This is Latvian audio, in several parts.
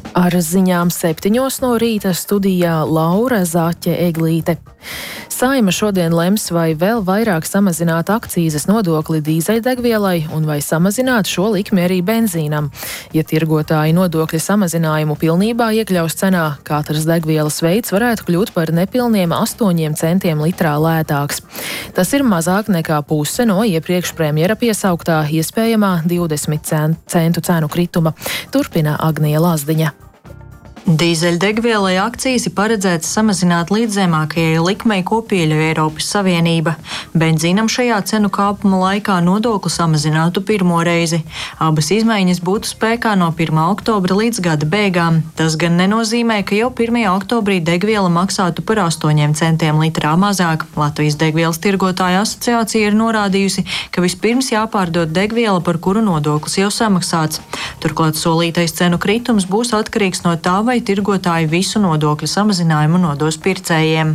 Ar ziņām 7 no rīta studijā Laura Zaķe-Eglīte. Saeima šodien lems, vai vēl vairāk samazināt akcīzes nodokli dīzeļdegvielai un vai samazināt šo likmi arī benzīnam. Ja tirgotāji nodokļa samazinājumu pilnībā iekļaus cenā, katrs degvielas veids varētu kļūt par nepilniem 8 centiem litrā lētāks. Tas ir mazāk nekā puse no iepriekš premjera piesauktā iespējamā 20 centu cenu krituma. Turpina Agnija Lazdiņa. Dīzeļdegvielai akcīzi paredzēts samazināt līdz zemākajai likmei, ko pieļauj Eiropas Savienība. Benzīnam šajā cenu kāpuma laikā nodokli samazinātu pirmo reizi. Abas izmaiņas būtu spēkā no 1. oktobra līdz gada beigām. Tas gan nenozīmē, ka jau 1. oktobrī degviela maksātu par 8 centiem litrā mazāk. Latvijas degvielas tirgotāju asociācija ir norādījusi, ka vispirms jāpārdod degviela, par kuru nodoklis jau samaksāts. Turklāt solītais cenu kritums būs atkarīgs no tā, vai tirgotāji visu nodokļu samazinājumu nodos pircējiem.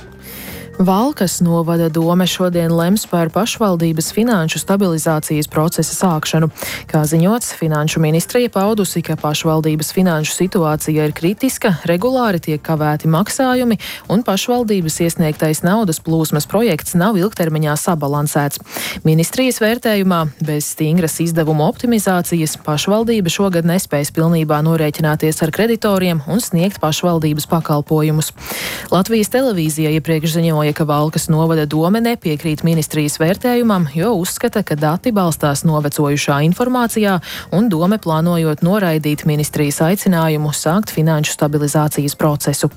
Valkas novada dome šodien lems par pašvaldības finanšu stabilizācijas procesa sākšanu. Kā ziņots, finanšu ministrija paudusi, ka pašvaldības finanšu situācija ir kritiska, regulāri tiek kavēti maksājumi un pašvaldības iesniegtais naudas plūsmas projekts nav ilgtermiņā sabalansēts. Ministrijas vērtējumā bez stingras izdevuma optimizācijas pašvaldība šogad nespēs pilnībā norēķināties ar kreditoriem un sniegt pašvaldības pakalpojumus. Latvijas televīzija iepriekš ziņoja, ka Valkas novada dome nepiekrīt ministrijas vērtējumam, jo uzskata, ka dati balstās novecojušā informācijā un dome plānojot noraidīt ministrijas aicinājumu sākt finanšu stabilizācijas procesu.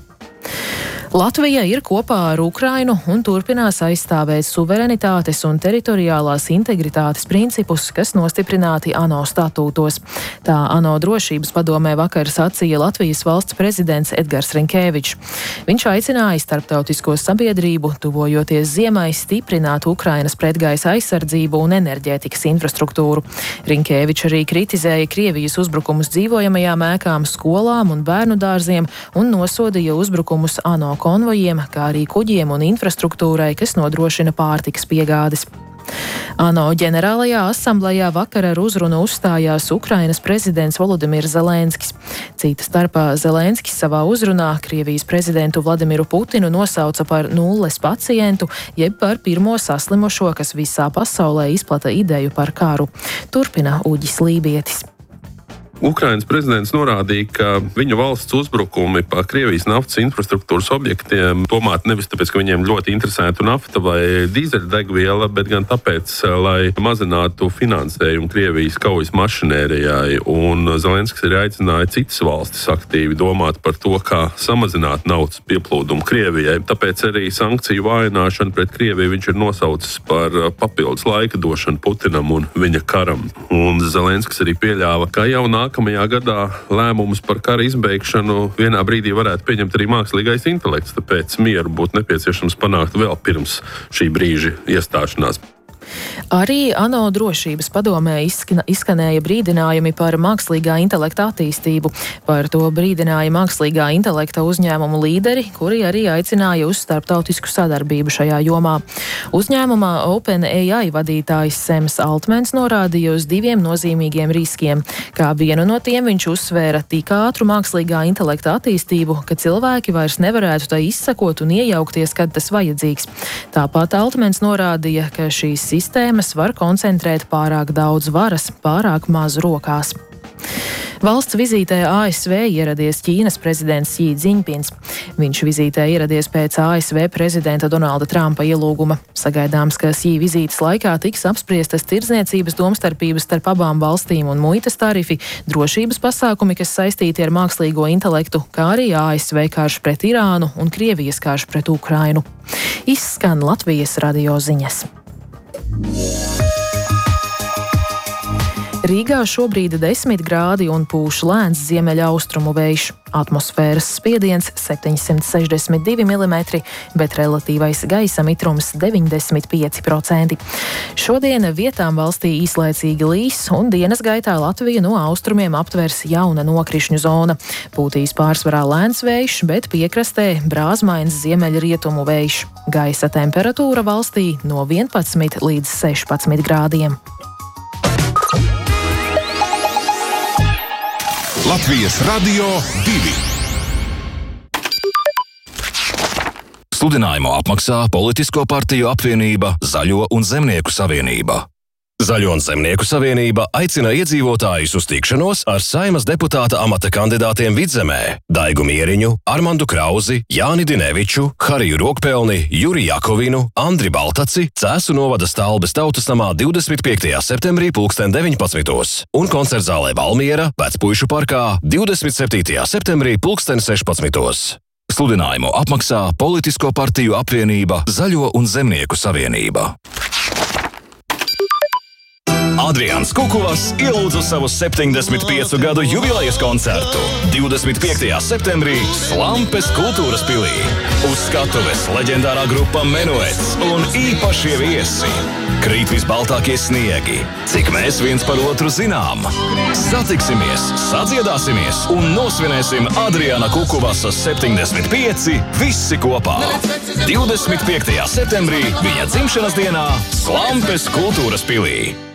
Latvija ir kopā ar Ukrainu un turpinās aizstāvēt suverenitātes un teritoriālās integritātes principus, kas nostiprināti ANO statūtos. Tā ANO drošības padomē vakar sacīja Latvijas valsts prezidents Edgars Rinkēvičs. Viņš aicināja starptautisko sabiedrību, tuvojoties ziemai, stiprināt Ukrainas pretgaisa aizsardzību un enerģētikas infrastruktūru. Rinkēvičs arī kritizēja Krievijas uzbrukumus dzīvojamajām ēkām, skolām un bērnu dārziem un nosodīja uzbrukumus ANO konvojiem, kā arī kuģiem un infrastruktūrai, kas nodrošina pārtikas piegādes. ANO ģenerālajā asamblejā vakar ar uzrunu uzstājās Ukrainas prezidents Volodimirs Zelenskis. Cita starpā Zelenskis savā uzrunā Krievijas prezidentu Vladimiru Putinu nosauca par nulles pacientu, jeb par pirmo saslimušo, kas visā pasaulē izplata ideju par karu. Turpina Uģis Lībietis. Ukrainas prezidents norādīja, ka viņa valsts uzbrukumi pa Krievijas naftas infrastruktūras objektiem domāti nevis tāpēc, ka viņiem ļoti interesētu nafta vai dīzeļdegviela, bet gan tāpēc, lai mazinātu finansējumu Krievijas kaujas mašinērijai. Un Zelenskis arī aicināja citas valstis aktīvi domāt par to, kā samazināt naudas pieplūdumu Krievijai. Tāpēc arī sankciju vājināšanu pret Krieviju viņš ir nosaucis par papildus laika došanu Putinam un viņa karam. Un Zelenskis arī pieļāva, ka jau nākamajā gadā lēmumus par kara izbeigšanu vienā brīdī varētu pieņemt arī mākslīgais intelekts, tāpēc mieru būtu nepieciešams panākt vēl pirms šī brīža iestāšanās. Arī ANO drošības padomē izskanēja brīdinājumi par mākslīgā intelekta attīstību. Par to brīdināja mākslīgā intelekta uzņēmumu līderi, kuri arī aicināja uz starptautisku sadarbību šajā jomā. Uzņēmumā OpenAI vadītājs Sems Altmans norādīja uz 2 nozīmīgiem riskiem. Kā vienu no tiem viņš uzsvēra tik ātru mākslīgā intelekta attīstību, ka cilvēki vairs nevarētu tai izsekot un iejaukties, kad tas vajadzīgs. Tāpat Altmans norādīja, ka šīs sistēmas var koncentrēt pārāk daudz varas, pārāk maz rokās. Valsts vizītē ASV ieradies Ķīnas prezidents Xi Jinpings. Viņš vizītē ieradies pēc ASV prezidenta Donalda Trumpa ielūguma. Sagaidāms, ka Xi vizītes laikā tiks apspriestas tirdzniecības domstarpības starp abām valstīm un muitas tarifi, drošības pasākumi, kas saistīti ar mākslīgo intelektu, kā arī ASV karš pret Irānu un Krievijas karš pret Ukrainu. Izskan Latvijas radio ziņas. Rīgā šobrīd 10 grādi un pūš lēns ziemeļaustrumu vējš. Atmosfēras spiediens 762 mm, bet relatīvais gaisa mitrums 95%. Šodien vietām valstī īslaicīgi līs, un dienas gaitā Latvija no austrumiem aptvers jauna nokrišņu zona. Pūtīs pārsvarā lēns vējš, bet piekrastē brāzmains ziemeļrietumu vējš. Gaisa temperatūra valstī no 11 līdz 16 grādiem. Latvijas Radio 2. Sludinājumu apmaksā Politisko partiju apvienība Zaļo un Zemnieku savienība. Zaļo un Zemnieku savienība aicina iedzīvotājus uz tikšanos ar Saeimas deputāta amata kandidātiem Vidzemē Daigu Mieriņu, Armandu Krauzi, Jāni Dineviču, Hariju Rokpelni, Juri Jakovinu, Andri Baltaci, Cēsu novada Stalbes tautas namā 25. septembrī 19. un koncertzālē Valmiera, Vecpuišu parkā 27. septembrī 16. Sludinājumu apmaksā Politisko partiju apvienība Zaļo un Zemnieku savienība. Adrians Kukuvas ielūdza savu 75 gadu jubilejas koncertu 25. septembrī Slampes kultūras pilī. Uz skatuves leģendārā grupa Menuets un īpašie viesi. Krīt visbaltākie sniegi, cik mēs viens par otru zinām. Satiksimies, sadziedāsimies un nosvinēsim Adriana Kukuvasas 75 visi kopā. 25. septembrī viņa dzimšanas dienā Slampes kultūras pilī.